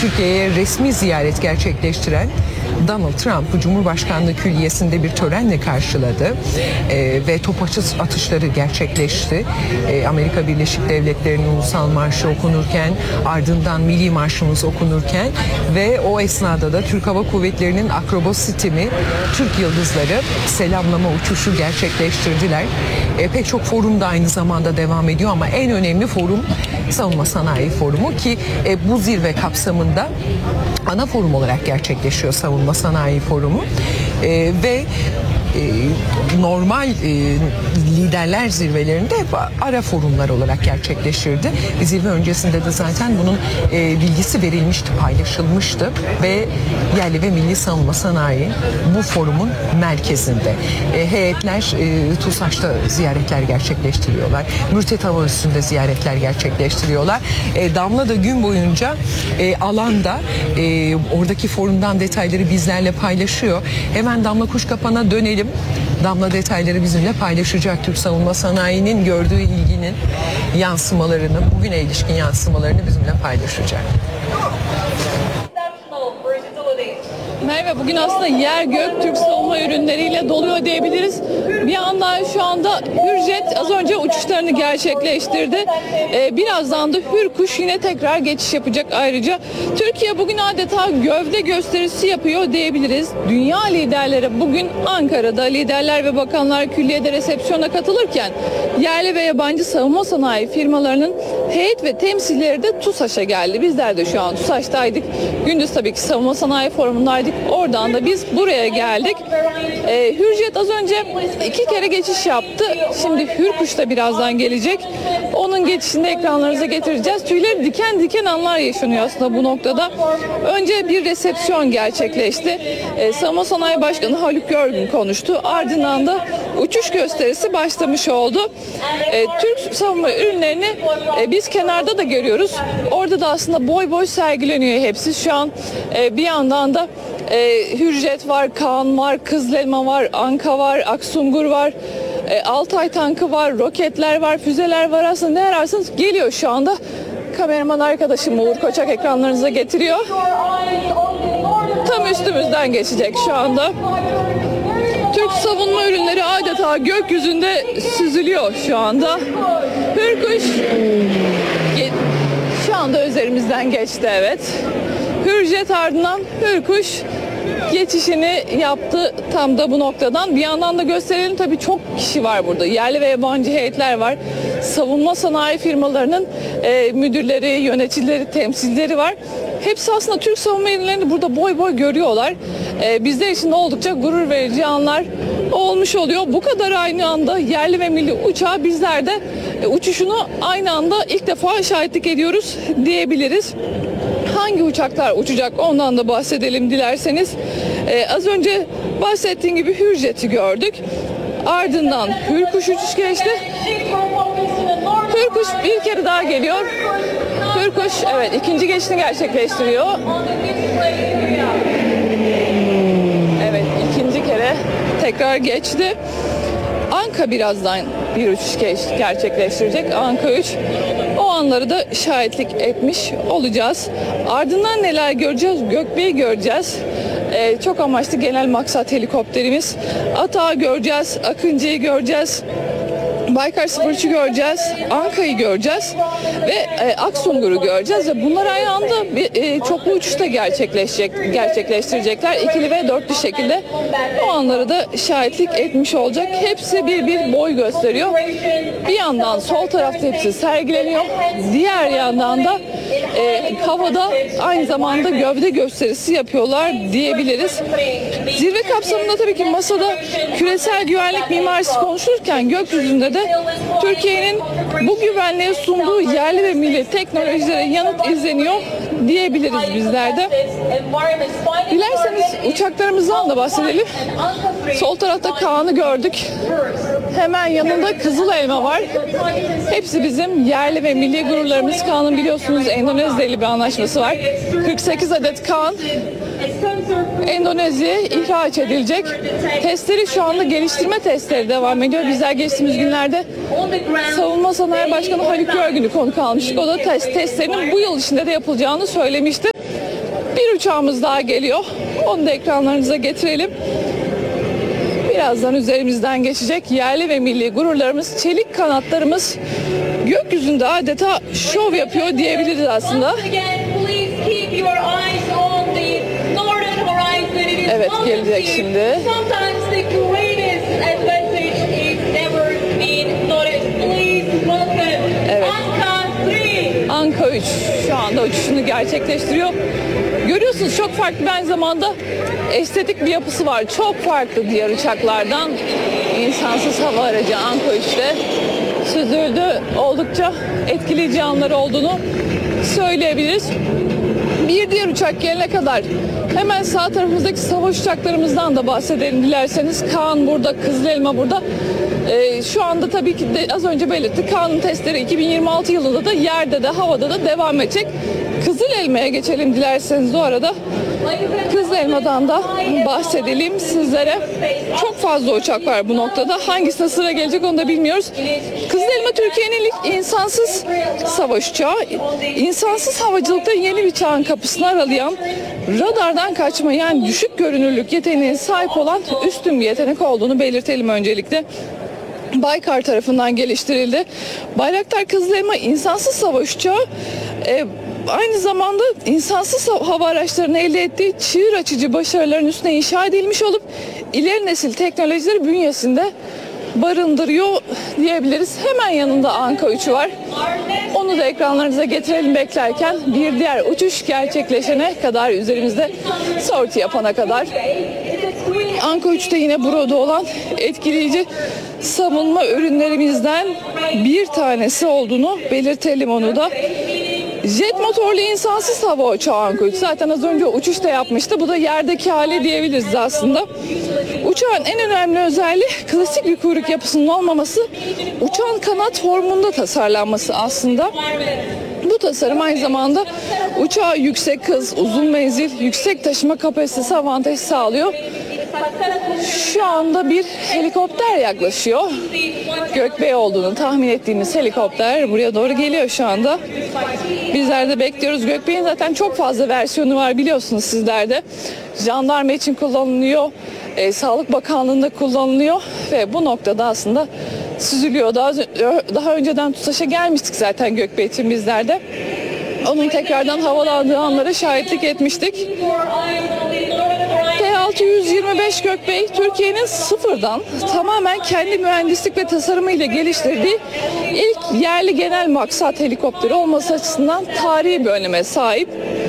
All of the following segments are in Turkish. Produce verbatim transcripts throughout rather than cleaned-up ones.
Türkiye'ye resmi ziyaret gerçekleştiren Donald Trump Cumhurbaşkanlığı Külliyesi'nde bir törenle karşıladı e, ve top atışları gerçekleşti. E, Amerika Birleşik Devletleri'nin ulusal marşı okunurken, ardından milli marşımız okunurken ve o esnada da Türk Hava Kuvvetleri'nin akrobasi timi Türk Yıldızları selamlama uçuşu gerçekleştirdiler. E, pek çok forum da aynı zamanda devam ediyor ama en önemli forum Savunma Sanayi Forumu ki e, bu zirve kapsamında ana forum olarak gerçekleşiyor Savunma Sanayi Forumu e, ve e, normal e, liderler zirvelerinde hep ara forumlar olarak gerçekleşirdi. Zirve öncesinde de zaten bunun e, bilgisi verilmişti, paylaşılmıştı ve yerli ve milli savunma sanayi bu forumun merkezinde. E, heyetler e, TUSAŞ'ta ziyaretler gerçekleştiriyorlar. Mürtet Hava Üssü'nde ziyaretler gerçekleştiriyorlar. E, Damla da gün boyunca e, alanda e, oradaki forumdan detayları bizlerle paylaşıyor. Hemen Damla Kuşkapan'a dönelim. Damla detayları bizimle paylaşacak. Türk savunma sanayinin gördüğü ilginin yansımalarını, bugüne ilişkin yansımalarını bizimle paylaşacak. Merve, bugün aslında yer gök Türk savunma ürünleriyle doluyor diyebiliriz. Bir yandan şu anda Hürjet az önce uçuşlarını gerçekleştirdi. Ee, birazdan da Hürkuş yine tekrar geçiş yapacak ayrıca. Türkiye bugün adeta gövde gösterisi yapıyor diyebiliriz. Dünya liderleri bugün Ankara'da Liderler ve Bakanlar Külliye'de resepsiyona katılırken yerli ve yabancı savunma sanayi firmalarının heyet ve temsilcileri de TUSAŞ'a geldi. Bizler de şu an TUSAŞ'taydık. Gündüz tabii ki Savunma Sanayi Forumu'ndaydık. Oradan da biz buraya geldik. Ee, Hürjet az önce iki kere geçiş yaptı. Şimdi Hürkuş da birazdan gelecek. Onun geçişini ekranlarınıza getireceğiz. Tüyleri diken diken anlar yaşanıyor aslında bu noktada. Önce bir resepsiyon gerçekleşti. Ee, Savunma Sanayi Başkanı Haluk Görgün konuştu. Ardından da uçuş gösterisi başlamış oldu. Ee, Türk savunma ürünlerini e, biz kenarda da görüyoruz. Orada da aslında boy boy sergileniyor hepsi. Şu an e, bir yandan da e, Hürjet var, Kaan var, Kızıl Elma var, Anka var, Aksungur var. E, Altay tankı var, roketler var, füzeler var, aslında ne ararsanız geliyor şu anda. Kameraman arkadaşım Uğur Koçak ekranlarınıza getiriyor. Tam üstümüzden geçecek şu anda. Türk savunma ürünleri adeta gökyüzünde süzülüyor şu anda. Hürkuş şu anda üzerimizden geçti, evet. Hürjet ardından Hürkuş geçişini yaptı tam da bu noktadan. Bir yandan da gösterelim, tabii çok kişi var burada. Yerli ve yabancı heyetler var. Savunma sanayi firmalarının e, müdürleri, yöneticileri, temsilcileri var. Hepsi aslında Türk savunma ürünlerini burada boy boy görüyorlar. E, bizler için de oldukça gurur verici anlar olmuş oluyor. Bu kadar aynı anda yerli ve milli uçağı bizler de e, uçuşunu aynı anda ilk defa şahitlik ediyoruz diyebiliriz. Hangi uçaklar uçacak ondan da bahsedelim dilerseniz. Ee, az önce bahsettiğim gibi Hürjet'i gördük. Ardından Hürkuş uçuş geçti. Hürkuş bir kere daha geliyor. Hürkuş evet ikinci geçişini gerçekleştiriyor. Evet ikinci kere tekrar geçti. Anka birazdan bir uçuş gerçekleştirecek. Anka üç. O anları da şahitlik etmiş olacağız. Ardından neler göreceğiz? Gökbey'i göreceğiz. Ee, çok amaçlı genel maksat helikopterimiz. Atağı göreceğiz. Akıncı'yı göreceğiz. Baykar sıfır üçü göreceğiz, Anka'yı göreceğiz ve e, Aksungur'u göreceğiz ve bunlar aynı anda bir e, çoklu uçuşta gerçekleşecek, gerçekleştirecekler. İkili ve dörtlü şekilde o anları da şahitlik etmiş olacak. Hepsi bir bir boy gösteriyor. Bir yandan sol tarafta hepsi sergileniyor. Diğer yandan da e, havada aynı zamanda gövde gösterisi yapıyorlar diyebiliriz. Zirve kapsamında tabii ki masada küresel güvenlik mimarisi konuşulurken gökyüzünde de Türkiye'nin bu güvenliğe sunduğu yerli ve milli teknolojilere yanıt izleniyor diyebiliriz bizler de. Dilerseniz uçaklarımızdan da bahsedelim. Sol tarafta Kaan'ı gördük. Hemen yanında Kızıl Elma var. Hepsi bizim yerli ve milli gururlarımız. Kaan'ın biliyorsunuz Endonezya ile bir anlaşması var. kırk sekiz adet Kaan Endonezya'ya ihraç edilecek. Testleri şu anda geliştirme testleri devam ediyor. Bizler geçtiğimiz günlerde Savunma Sanayi Başkanı Haluk Görgün'ü konuk almıştık. O da test, testlerinin bu yıl içinde de yapılacağını söylemişti. Bir uçağımız daha geliyor. Onu da ekranlarınıza getirelim. Birazdan üzerimizden geçecek. Yerli ve milli gururlarımız, çelik kanatlarımız gökyüzünde adeta şov yapıyor diyebiliriz aslında. Evet, gelecek şimdi. Evet. Anka üç şu anda uçuşunu gerçekleştiriyor. Görüyorsunuz çok farklı, aynı zamanda estetik bir yapısı var. Çok farklı diğer uçaklardan. İnsansız hava aracı Anka üçte süzüldü. Oldukça etkileyici anları olduğunu söyleyebiliriz. Bir diğer uçak gelene kadar hemen sağ tarafımızdaki savaş uçaklarımızdan da bahsedelim dilerseniz. Kaan burada, Kızıl Elma burada. Ee, şu anda tabii ki de az önce belirttik, Kaan'ın testleri iki bin yirmi altı yılında da yerde de havada da devam edecek. Kızıl Elma'ya geçelim dilerseniz o arada. Kızıl Elma'dan da bahsedelim sizlere. Çok fazla uçak var bu noktada. Hangisine sıra gelecek onu da bilmiyoruz. Kızıl Elma Türkiye'nin ilk insansız savaş uçağı. İnsansız havacılıkta yeni bir çağın kapısını aralayan, radardan kaçma yani düşük görünürlük yeteneğine sahip olan üstün bir yetenek olduğunu belirtelim öncelikle. Baykar tarafından geliştirildi. Bayraktar Kızıl Elma insansız savaş uçağı e, aynı zamanda insansız hava araçlarının elde ettiği çığır açıcı başarıların üstüne inşa edilmiş olup ileri nesil teknolojileri bünyesinde barındırıyor diyebiliriz. Hemen yanında Anka üçü var. Onu da ekranlarınıza getirelim beklerken, bir diğer uçuş gerçekleşene kadar, üzerimizde sorti yapana kadar. Anka üçte yine burada olan etkileyici savunma ürünlerimizden bir tanesi olduğunu belirtelim onu da. Jet motorlu insansız hava uçağı Anka üç. Zaten az önce uçuş da yapmıştı. Bu da yerdeki hali diyebiliriz aslında. Uçağın en önemli özelliği klasik bir kuyruk yapısının olmaması, uçağın kanat formunda tasarlanması aslında. Bu tasarım aynı zamanda uçağa yüksek hız, uzun menzil, yüksek taşıma kapasitesi avantajı sağlıyor. Şu anda bir helikopter yaklaşıyor. Gökbey olduğunu tahmin ettiğimiz helikopter buraya doğru geliyor şu anda. Bizler de bekliyoruz. Gökbey'in zaten çok fazla versiyonu var biliyorsunuz sizler de. Jandarma için kullanılıyor. E, Sağlık Bakanlığı'nda kullanılıyor ve bu noktada aslında süzülüyor. Daha, daha önceden TUSAŞ'a gelmiştik zaten Gökbey için bizler de. Onun tekrardan havalandığı anlara şahitlik etmiştik. T altı yüz yirmi beş Gökbey, Türkiye'nin sıfırdan tamamen kendi mühendislik ve tasarımıyla geliştirdiği ilk yerli genel maksat helikopteri olması açısından tarihi bir öneme sahip.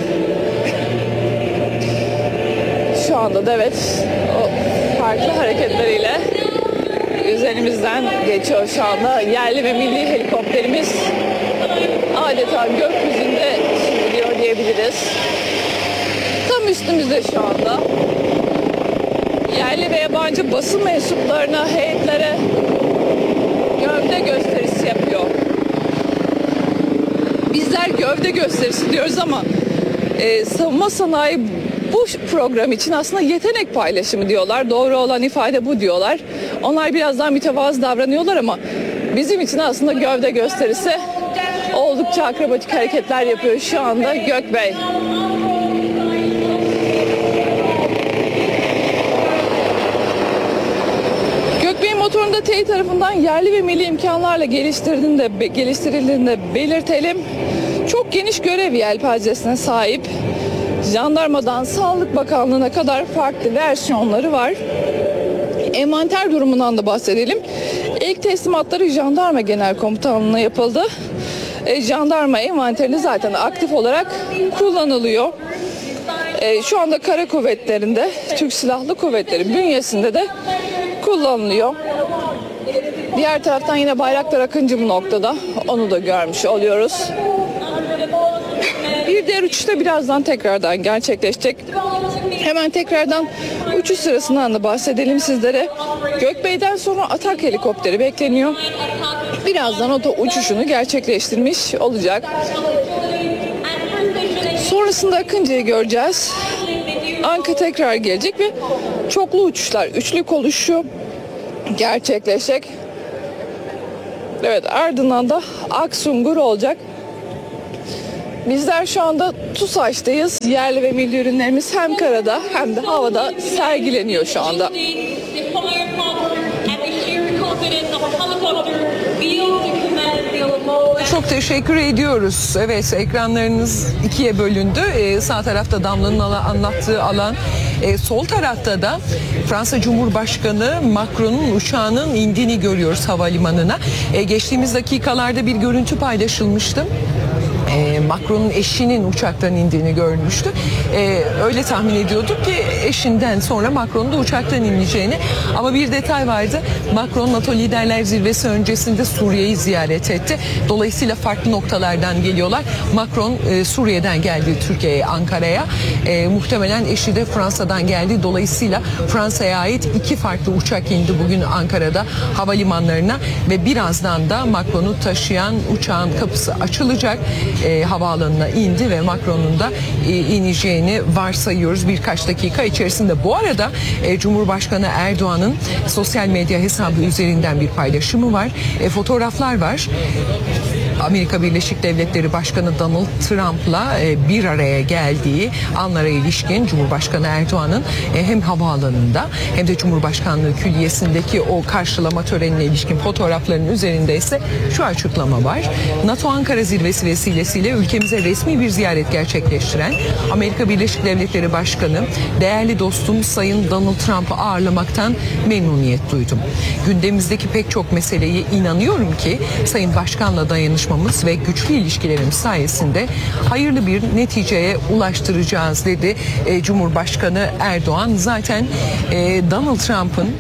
Şu anda da evet, o farklı hareketleriyle üzerimizden geçiyor şu anda. Yerli ve milli helikopterimiz adeta gökyüzünde süzülüyor diyebiliriz. Tam üstümüzde şu anda. Yerli ve yabancı basın mensuplarına, heyetlere gövde gösterisi yapıyor. Bizler gövde gösterisi diyoruz ama e, savunma sanayi bu program için aslında yetenek paylaşımı diyorlar. Doğru olan ifade bu diyorlar. Onlar biraz daha mütevazı davranıyorlar ama bizim için aslında gövde gösterisi. Oldukça akrobatik hareketler yapıyor şu anda Gökbey. Gökbey'in motorunda T E İ tarafından yerli ve milli imkanlarla geliştirildiğinde, geliştirildiğinde belirtelim. Çok geniş görev yelpazesine sahip. Jandarmadan Sağlık Bakanlığı'na kadar farklı versiyonları var. Envanter durumundan da bahsedelim. İlk teslimatları Jandarma Genel Komutanlığı'na yapıldı. E, jandarma envanterini zaten aktif olarak kullanılıyor. E, şu anda Kara Kuvvetleri'nde, Türk Silahlı Kuvvetleri bünyesinde de kullanılıyor. Diğer taraftan yine Bayraktar Akıncı bu noktada. Onu da görmüş oluyoruz. Bir diğer uçuşta birazdan tekrardan gerçekleşecek. Hemen tekrardan uçuş sırasından da bahsedelim sizlere. Gökbey'den sonra Atak helikopteri bekleniyor. Birazdan o da uçuşunu gerçekleştirmiş olacak. Sonrasında Akıncı'yı göreceğiz. Anka tekrar gelecek ve çoklu uçuşlar, üçlük oluşu gerçekleşecek. Evet, ardından da Aksungur olacak. Bizler şu anda TUSAŞ'tayız. Yerli ve milli ürünlerimiz hem karada hem de havada sergileniyor şu anda. Çok teşekkür ediyoruz. Evet, ekranlarınız ikiye bölündü. Ee, sağ tarafta Damla'nın anlattığı alan. Ee, sol tarafta da Fransa Cumhurbaşkanı Macron'un uçağının indiğini görüyoruz havalimanına. Ee, geçtiğimiz dakikalarda bir görüntü paylaşılmıştı. Ee, Macron'un eşinin uçaktan indiğini görmüştü. Ee, öyle tahmin ediyorduk ki eşinden sonra Macron'un da uçaktan ineceğini. Ama bir detay vardı. Macron NATO Liderler Zirvesi öncesinde Suriye'yi ziyaret etti. Dolayısıyla farklı noktalardan geliyorlar. Macron e, Suriye'den geldi Türkiye'ye, Ankara'ya. E, muhtemelen eşi de Fransa'dan geldi. Dolayısıyla Fransa'ya ait iki farklı uçak indi bugün Ankara'da havalimanlarına ve birazdan da Macron'u taşıyan uçağın kapısı açılacak. E, havaalanına indi ve Macron'un da e, ineceğini varsayıyoruz birkaç dakika içerisinde. Bu arada e, Cumhurbaşkanı Erdoğan'ın sosyal medya hesabı üzerinden bir paylaşımı var. E, fotoğraflar var. Amerika Birleşik Devletleri Başkanı Donald Trump'la e, bir araya geldiği anlara ilişkin Cumhurbaşkanı Erdoğan'ın e, hem havaalanında hem de Cumhurbaşkanlığı Külliyesi'ndeki o karşılama törenine ilişkin fotoğrafların üzerinde ise şu açıklama var. NATO Ankara Zirvesi vesilesiyle ülkemize resmi bir ziyaret gerçekleştiren Amerika Birleşik Devletleri Başkanı değerli dostum Sayın Donald Trump'ı ağırlamaktan memnuniyet duydum. Gündemimizdeki pek çok meseleyi inanıyorum ki Sayın Başkan'la dayanışma ve güçlü ilişkilerimiz sayesinde hayırlı bir neticeye ulaştıracağız dedi e, Cumhurbaşkanı Erdoğan. Zaten e, Donald Trump'ın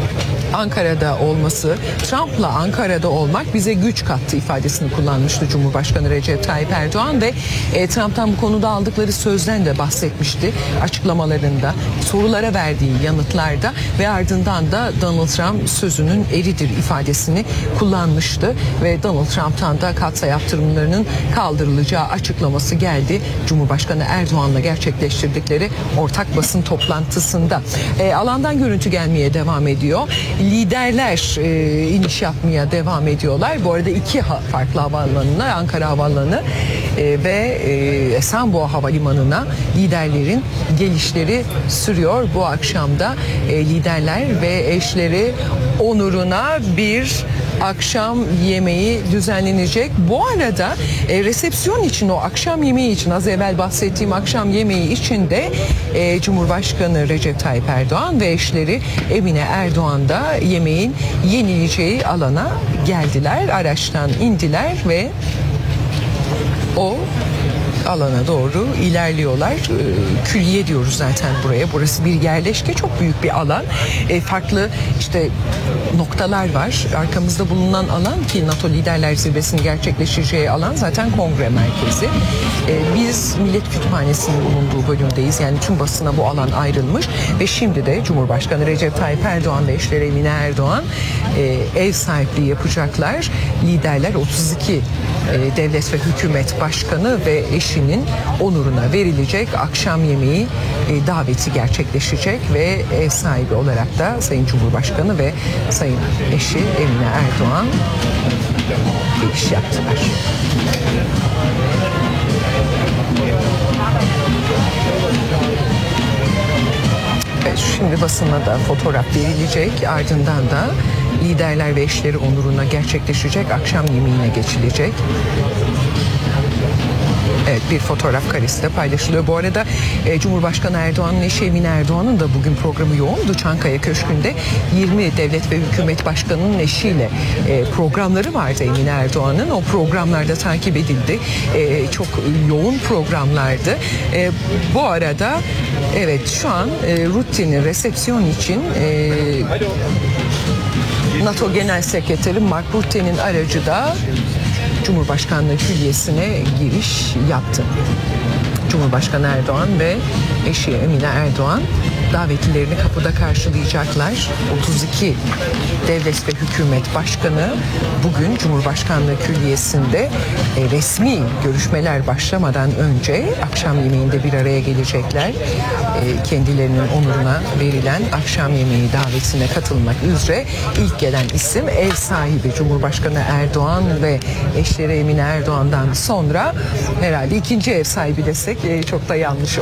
Ankara'da olması, Trump'la Ankara'da olmak bize güç kattı ifadesini kullanmıştı Cumhurbaşkanı Recep Tayyip Erdoğan ve e, Trump'tan bu konuda aldıkları sözden de bahsetmişti açıklamalarında, sorulara verdiği yanıtlarda ve ardından da Donald Trump sözünün eridir ifadesini kullanmıştı ve Donald Trump'tan da katsayı yaptırımlarının kaldırılacağı açıklaması geldi Cumhurbaşkanı Erdoğan'la gerçekleştirdikleri ortak basın toplantısında. E, alandan görüntü gelmeye devam ediyor. Liderler e, iniş yapmaya devam ediyorlar. Bu arada iki ha, farklı havaalanına, Ankara Havaalanı e, ve e, Esenboğa Havalimanı'na liderlerin gelişleri sürüyor. Bu akşamda e, liderler ve eşleri onuruna bir akşam yemeği düzenlenecek. Bu arada e, resepsiyon için, o akşam yemeği için, az evvel bahsettiğim akşam yemeği için de e, Cumhurbaşkanı Recep Tayyip Erdoğan ve eşleri Emine Erdoğan da yemeğin yenileceği alana geldiler. Araçtan indiler ve o alana doğru ilerliyorlar. Külliye diyoruz zaten buraya. Burası bir yerleşke, çok büyük bir alan. E, farklı işte noktalar var. Arkamızda bulunan alan ki NATO Liderler Zirvesi'nin gerçekleşeceği alan zaten kongre merkezi. E, biz Millet Kütüphanesi'nin bulunduğu bölümdeyiz. Yani tüm basına bu alan ayrılmış ve şimdi de Cumhurbaşkanı Recep Tayyip Erdoğan ve eşleri Emine Erdoğan e, ev sahipliği yapacaklar. Liderler otuz iki e, devlet ve hükümet başkanı ve eşinin onuruna verilecek akşam yemeği e, daveti gerçekleşecek ve ev sahibi olarak da Sayın Cumhurbaşkanı ve Sayın eşi Emine Erdoğan giriş yaptılar. Evet, şimdi basına da fotoğraf verilecek, ardından da liderler ve eşleri onuruna gerçekleşecek akşam yemeğine geçilecek. Evet, bir fotoğraf karesi de paylaşılıyor. Bu arada e, Cumhurbaşkanı Erdoğan'ın eşi Emine Erdoğan'ın da bugün programı yoğundu. Çankaya Köşkü'nde yirmi devlet ve hükümet başkanının eşiyle e, programları vardı Emine Erdoğan'ın. O programlarda takip edildi. E, çok yoğun programlardı. E, bu arada evet şu an e, rutini resepsiyon için e, NATO Genel Sekreteri Mark Rutte'nin aracı da Cumhurbaşkanlığı Külliyesi'ne giriş yaptı. Cumhurbaşkanı Erdoğan ve eşi Emine Erdoğan davetlilerini kapıda karşılayacaklar. otuz iki devlet ve hükümet başkanı bugün Cumhurbaşkanlığı Külliyesi'nde e, resmi görüşmeler başlamadan önce akşam yemeğinde bir araya gelecekler. E, kendilerinin onuruna verilen akşam yemeği davetine katılmak üzere ilk gelen isim ev sahibi Cumhurbaşkanı Erdoğan ve eşleri Emine Erdoğan'dan sonra herhalde ikinci ev sahibi desek e, çok da yanlış